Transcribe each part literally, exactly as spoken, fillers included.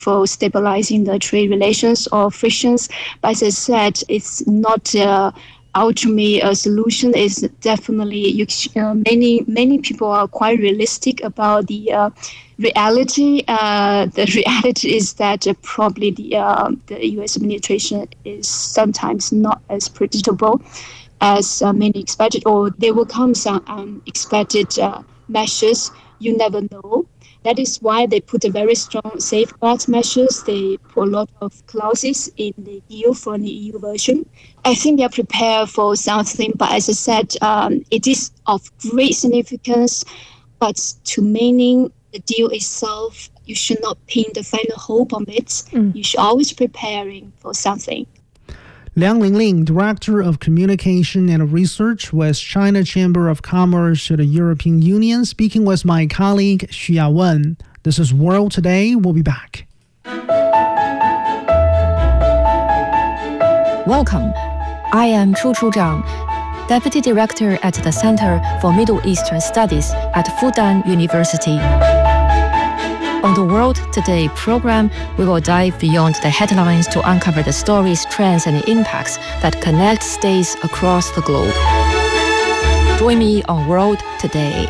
for stabilizing the trade relations or frictions. But as I said, it's not uh, ultimately a solution. Is definitely you, uh, many many people are quite realistic about the uh, reality. Uh, the reality is that uh, probably the uh, the U S administration is sometimes not as predictable as uh, many expected, or there will come some unexpected uh, measures. You never know. That is why they put a very strong safeguard measures. They put a lot of clauses in the deal for the E U version. I think they are prepared for something, but as I said, um, it is of great significance. But to meaning the deal itself, you should not pin the final hope on it. Mm. You should always be preparing for something. Liang Lingling, Director of Communication and Research with China Chamber of Commerce to the European Union, speaking with my colleague Xu Yawen. This is World Today. We'll be back. Welcome. I am Chu Chu Zhang, Deputy Director at the Center for Middle Eastern Studies at Fudan University. On the World Today program, we will dive beyond the headlines to uncover the stories, trends, and impacts that connect states across the globe. Join me on World Today.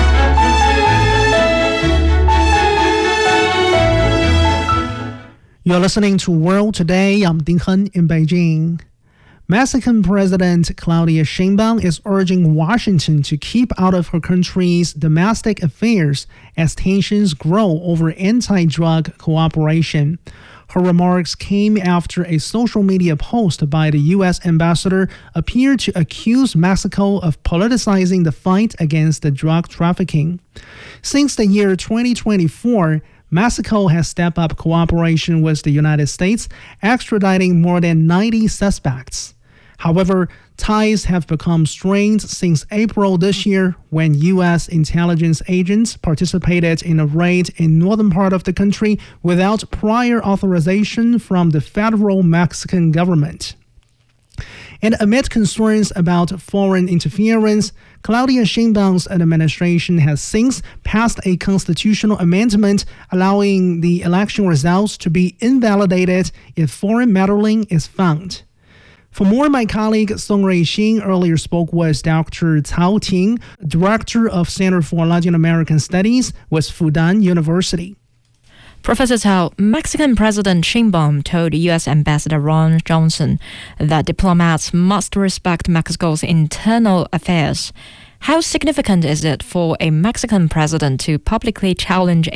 You're listening to World Today. I'm Ding Hen in Beijing. Mexican President Claudia Sheinbaum is urging Washington to keep out of her country's domestic affairs as tensions grow over anti-drug cooperation. Her remarks came after a social media post by the U S ambassador appeared to accuse Mexico of politicizing the fight against the drug trafficking. Since the year twenty twenty-four, Mexico has stepped up cooperation with the United States, extraditing more than ninety suspects. However, ties have become strained since April this year when U S intelligence agents participated in a raid in northern part of the country without prior authorization from the federal Mexican government. And amid concerns about foreign interference, Claudia Sheinbaum's administration has since passed a constitutional amendment allowing the election results to be invalidated if foreign meddling is found. For more, my colleague Song Ruixin earlier spoke with Doctor Cao Ting, Director of Center for Latin American Studies with Fudan University. Professor Cao, Mexican President Sheinbaum told U S Ambassador Ron Johnson that diplomats must respect Mexico's internal affairs. How significant is it for a Mexican president to publicly challenge